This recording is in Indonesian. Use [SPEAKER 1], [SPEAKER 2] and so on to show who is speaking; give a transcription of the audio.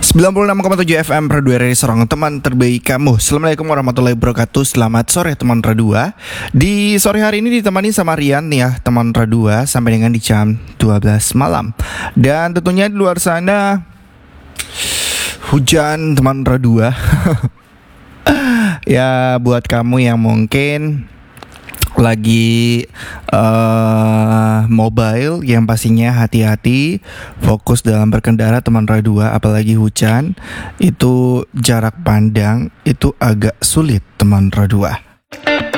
[SPEAKER 1] 96,7 FM Radio RRI Sorong, teman terbaik kamu. Assalamualaikum warahmatullahi wabarakatuh. Selamat sore teman Radua. Di sore hari ini ditemani sama Rian ya, teman Radua, sampai dengan di jam 12 malam. Dan tentunya di luar sana hujan teman Radua. Ya buat kamu yang mungkin lagi mobile, yang pastinya hati-hati, fokus dalam berkendara teman Radua. Apalagi hujan, itu jarak pandang itu agak sulit teman Radua.